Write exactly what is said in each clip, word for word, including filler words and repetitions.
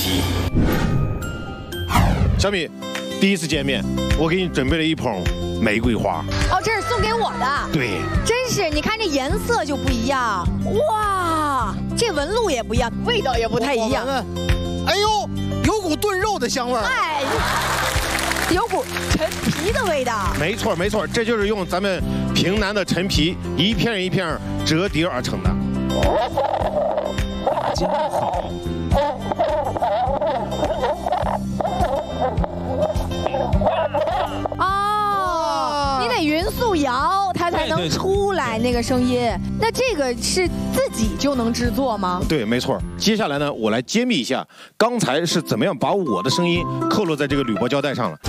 皮。小米，第一次见面，我给你准备了一捧玫瑰花。 哦，这是送给我的。 对， 真是，你看这颜色就不一样，哇，这纹路也不一样，味道也不太一样。 哎呦，有股炖肉的香味儿。 哎，有股陈皮的味道。 没错没错，这就是用咱们平南的陈皮一片一片折叠而成的。 真好。 哦，你得匀速摇，它才能出来那个声音。那这个是自己就能制作吗？ 对，没错。接下来呢，我来揭秘一下刚才是怎么样把我的声音刻录在这个铝箔胶带上了。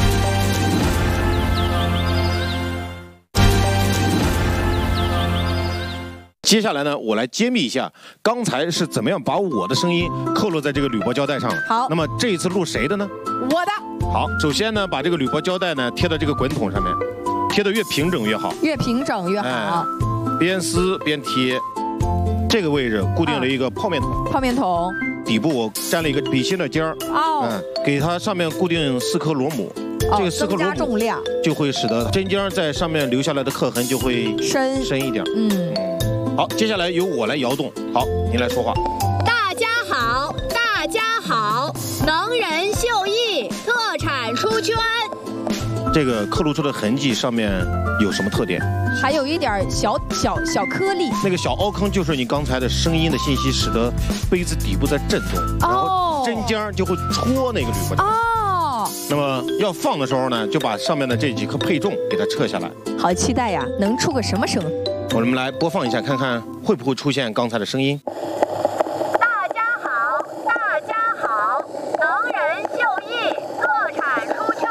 接下来呢，我来揭秘一下刚才是怎么样把我的声音刻录在这个铝箔胶带上了。 好， 那么这一次录谁的呢？ 我的。 好，首先呢，把这个铝箔胶带呢贴到这个滚筒上面，贴得越平整越好， 越平整越好。哎、 边撕边贴，这个位置固定了一个泡面桶。 泡面桶底部我粘了一个笔芯的尖儿。哦。嗯，给它上面固定四颗螺母。 哦、 这个四颗螺母重量就会使得针尖在上面留下来的刻痕就会深深一点。 嗯。 好，接下来由我来摇动。好，您来说话。 大家好，大家好，能人秀艺，特产出圈。 这个刻录出的痕迹上面有什么特点？ 还有一点小小小颗粒。 那个小凹坑就是你刚才的声音的信息，使得杯子底部在震动，然后针尖就会戳那个铝箔胶。哦。那么要放的时候呢，就把上面的这几颗配重给它撤下来。 好期待呀，能出个什么声？ 我们来播放一下，看看会不会出现刚才的声音。 大家好，大家好，能人秀艺，特产出圈。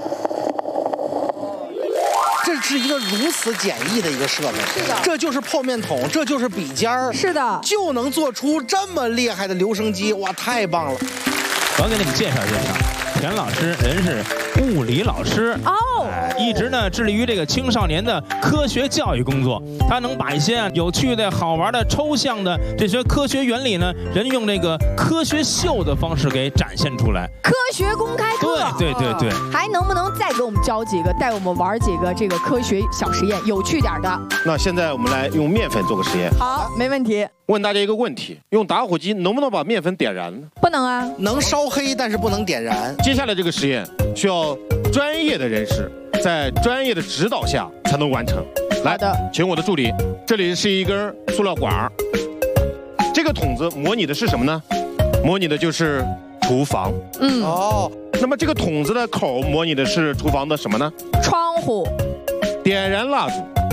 这是一个如此简易的一个设备， 是的， 这就是泡面桶，这就是笔尖儿， 是的， 就能做出这么厉害的留声机，哇，太棒了！ 我要给你们介绍介绍，田老师人是物理老师哦，一直呢致力于这个青少年的科学教育工作。他能把一些有趣的好玩的抽象的这些科学原理呢，人用这个科学秀的方式给展现出来。 科学公开课， 对对对对。 还能不能再给我们教几个，带我们玩几个这个科学小实验，有趣点的？ 那现在我们来用面粉做个实验。 好，没问题。 问大家一个问题：用打火机能不能把面粉点燃呢？ 不能啊， 能烧黑，但是不能点燃。 接下来这个实验需要专业的人士在专业的指导下才能完成。来的，请我的助理，这里是一根塑料管儿，这个筒子模拟的是什么呢？模拟的就是厨房。 嗯， 哦， 那么这个筒子的口模拟的是厨房的什么呢？ 窗户。 点燃蜡烛，